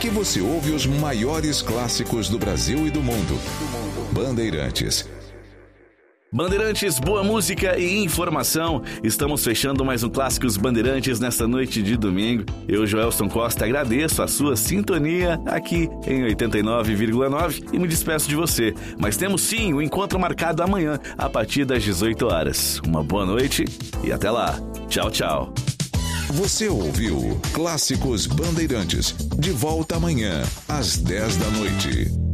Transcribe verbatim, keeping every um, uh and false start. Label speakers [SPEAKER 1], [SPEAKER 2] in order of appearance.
[SPEAKER 1] Aqui você ouve os maiores clássicos do Brasil e do mundo. Bandeirantes.
[SPEAKER 2] Bandeirantes, boa música e informação. Estamos fechando mais um Clássicos Bandeirantes nesta noite de domingo. Eu, Joelson Costa, agradeço a sua sintonia aqui em oitenta e nove vírgula nove e me despeço de você. Mas temos sim um encontro marcado amanhã, a partir das dezoito horas. Uma boa noite e até lá. Tchau, tchau.
[SPEAKER 1] Você ouviu Clássicos Bandeirantes. De volta amanhã, às dez da noite.